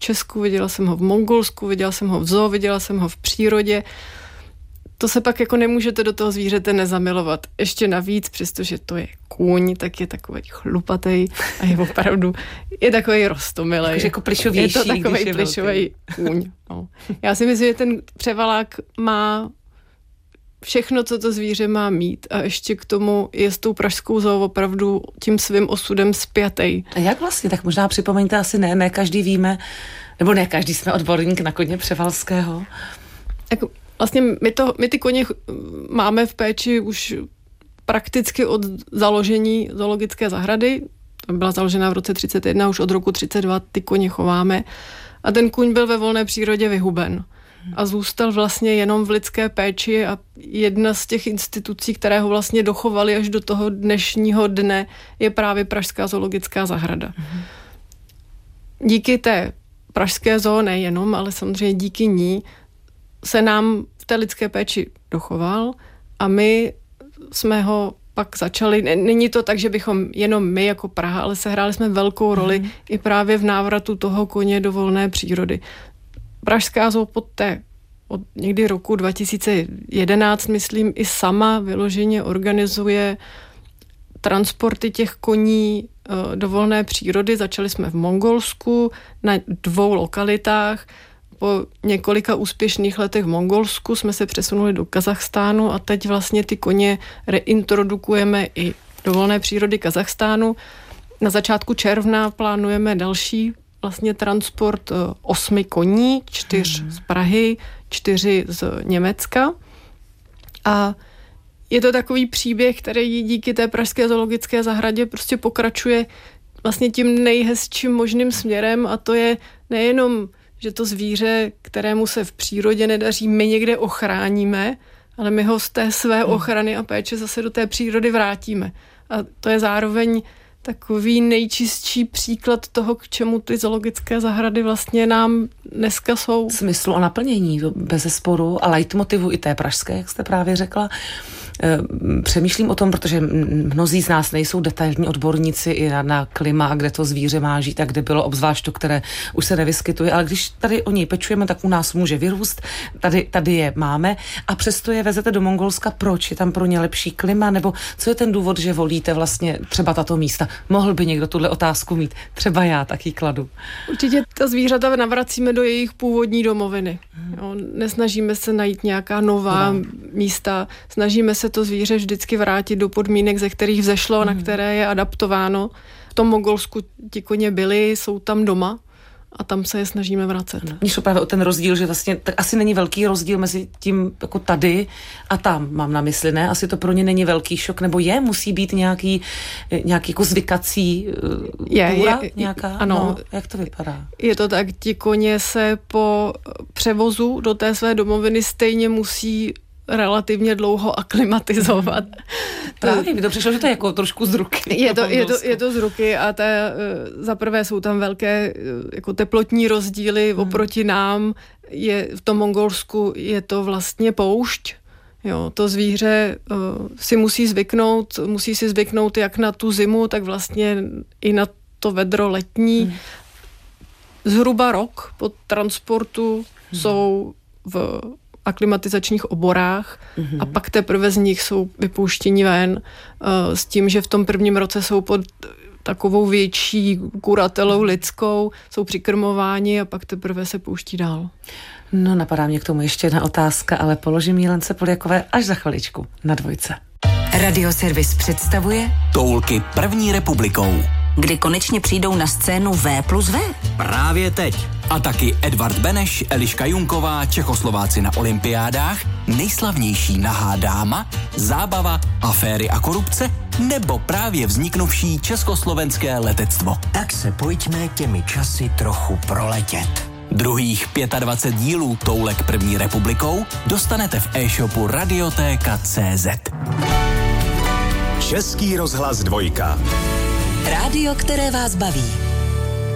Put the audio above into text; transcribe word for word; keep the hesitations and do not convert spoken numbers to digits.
Česku, viděla jsem ho v Mongolsku, viděla jsem ho v zoo, viděla jsem ho v přírodě. To se pak jako nemůžete do toho zvířete nezamilovat. Ještě navíc, přestože to je kůň, tak je takový chlupatej a je opravdu, je takový roztomilej. Takže jako plišovější, je to takový plišový kůň. No. Já si myslím, že ten převalák má všechno, co to zvíře má mít a ještě k tomu je s tou pražskou zoo opravdu tím svým osudem spjatej. A jak vlastně? Tak možná připomeňte, asi ne, ne každý víme, nebo ne každý jsme odborník na koně převalského. Tak vlastně my, to, my ty koně máme v péči už prakticky od založení zoologické zahrady. Byla založena v roce třicet jedna, už od roku třicet dva ty koně chováme. A ten kůň byl ve volné přírodě vyhuben. A zůstal vlastně jenom v lidské péči a jedna z těch institucí, které ho vlastně dochovaly až do toho dnešního dne, je právě Pražská zoologická zahrada. Díky té pražské zoo nejenom, ale samozřejmě díky ní se nám v té lidské péči dochoval a my jsme ho pak začali, není to tak, že bychom jenom my jako Praha, ale sehráli jsme velkou roli mm. i právě v návratu toho koně do volné přírody. Pražská zoo pod té, od někdy roku dva tisíce jedenáct, myslím, i sama vyloženě organizuje transporty těch koní do volné přírody. Začali jsme v Mongolsku na dvou lokalitách. Po několika úspěšných letech v Mongolsku jsme se přesunuli do Kazachstánu a teď vlastně ty koně reintrodukujeme i do volné přírody Kazachstánu. Na začátku června plánujeme další vlastně transport osmi koní, čtyř hmm. z Prahy, čtyři z Německa. A je to takový příběh, který díky té pražské zoologické zahradě prostě pokračuje vlastně tím nejhezčím možným směrem a to je nejenom, že to zvíře, kterému se v přírodě nedaří, my někde ochráníme, ale my ho z té své ochrany a péče zase do té přírody vrátíme. A to je zároveň takový nejčistší příklad toho, k čemu ty zoologické zahrady vlastně nám dneska jsou. Smyslu a naplnění, bezesporu a leitmotivu i té pražské, jak jste právě řekla. Přemýšlím o tom, protože mnozí z nás nejsou detailní odborníci i na, na klima a kde to zvíře má žít a kde bylo obzvlášť to, které už se nevyskytuje, ale když tady o něj pečujeme, tak u nás může vyrůst, tady, tady je máme a přesto je vezete do Mongolska. Proč? Je tam pro ně lepší klima? Nebo co je ten důvod, že volíte vlastně třeba tato místa? Mohl by někdo tuhle otázku mít? Třeba já taky kladu. Určitě ta zvířata navracíme do jejich původní domoviny. Jo, nesnažíme se najít nějaká nová no. místa, snažíme se to zvíře vždycky vrátit do podmínek, ze kterých vzešlo, mm. na které je adaptováno. V tom Mongolsku ti koně byli, jsou tam doma a tam se je snažíme vracet. Mně šlo právě o ten rozdíl, že vlastně tak asi není velký rozdíl mezi tím jako tady a tam, mám na mysli, ne? Asi to pro ně není velký šok, nebo je? Musí být nějaký, nějaký jako zvykací je, půra je, nějaká? Ano. No, jak to vypadá? Je to tak, ti koně se po převozu do té své domoviny stejně musí relativně dlouho aklimatizovat. Právě mi to přišlo, že to je jako trošku z ruky. Je to, je to, je to z ruky a té, za prvé jsou tam velké jako teplotní rozdíly hmm. oproti nám. Je, v tom Mongolsku je to vlastně poušť. Jo, to zvíře uh, si musí zvyknout, musí si zvyknout jak na tu zimu, tak vlastně i na to vedro letní. Hmm. Zhruba rok po transportu hmm. jsou v aklimatizačních oborách mm-hmm. a pak teprve z nich jsou vypouštěni ven uh, s tím, že v tom prvním roce jsou pod takovou větší kuratelou lidskou, jsou přikrmováni a pak teprve se pouští dál. No, napadá mě k tomu ještě jedna otázka, ale položím ji Lence Poljakové až za chviličku na Dvojce. Radioservis představuje Toulky první republikou. Kdy konečně přijdou na scénu V plus V. Právě teď. A taky Edvard Beneš, Eliška Junková, Čechoslováci na olympiádách, nejslavnější nahá dáma, zábava, aféry a korupce, nebo právě vzniknuvší československé letectvo. Tak se pojďme těmi časy trochu proletět. Druhých dvacet pět dílů Toulek první republikou dostanete v e-shopu Radiotéka tečka cé zet. Český rozhlas Dvojka. Rádio, které vás baví.